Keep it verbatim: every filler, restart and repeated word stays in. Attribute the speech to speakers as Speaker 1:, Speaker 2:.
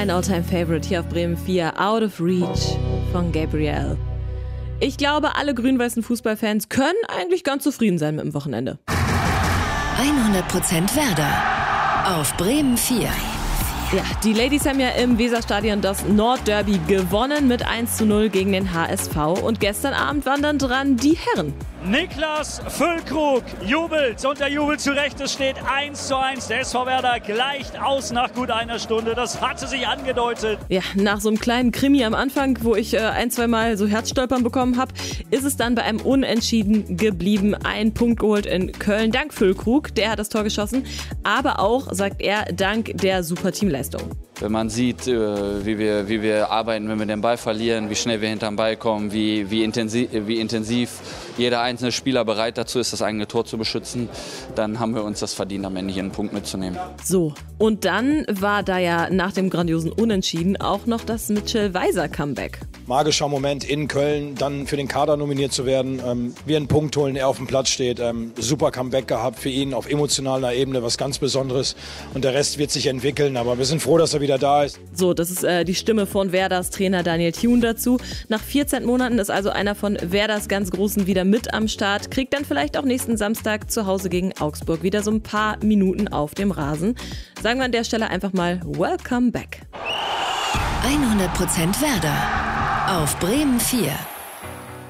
Speaker 1: mein Alltime-Favorite hier auf Bremen vier, Out of Reach von Gabriel. Ich glaube, alle grün-weißen Fußballfans können eigentlich ganz zufrieden sein mit dem Wochenende.
Speaker 2: hundert Prozent Werder auf Bremen vier.
Speaker 1: Ja, die Ladies haben ja im Weserstadion das Nordderby gewonnen mit eins zu null gegen den H S V. Und gestern Abend waren dann dran die Herren.
Speaker 3: Niklas Füllkrug jubelt und der Jubel zu Recht. Es steht eins zu eins. Der S V Werder gleicht aus nach gut einer Stunde. Das hatte sich angedeutet.
Speaker 1: Ja, nach so einem kleinen Krimi am Anfang, wo ich äh, ein, zwei Mal so Herzstolpern bekommen habe, ist es dann bei einem Unentschieden geblieben. Ein Punkt geholt in Köln dank Füllkrug. Der hat das Tor geschossen. Aber auch, sagt er, dank der super Teamleistung.
Speaker 4: Wenn man sieht, wie wir, wie wir arbeiten, wenn wir den Ball verlieren, wie schnell wir hinterm Ball kommen, wie, wie, intensiv, wie intensiv jeder einzelne Spieler bereit dazu ist, das eigene Tor zu beschützen, dann haben wir uns das verdient, am Ende hier einen Punkt mitzunehmen.
Speaker 1: So, und dann war da ja nach dem grandiosen Unentschieden auch noch das Mitchell-Weiser-Comeback.
Speaker 5: Magischer Moment in Köln, dann für den Kader nominiert zu werden. Ähm, wir einen Punkt holen, er auf dem Platz steht. Ähm, super Comeback gehabt für ihn auf emotionaler Ebene, was ganz Besonderes. Und der Rest wird sich entwickeln, aber wir sind froh, dass er wieder da ist.
Speaker 1: So, das ist äh, die Stimme von Werders Trainer Daniel Thune dazu. Nach vierzehn Monaten ist also einer von Werders ganz Großen wieder mit am Start. Kriegt dann vielleicht auch nächsten Samstag zu Hause gegen Augsburg wieder so ein paar Minuten auf dem Rasen. Sagen wir an der Stelle einfach mal Welcome back.
Speaker 2: hundert Prozent Werder auf Bremen vier.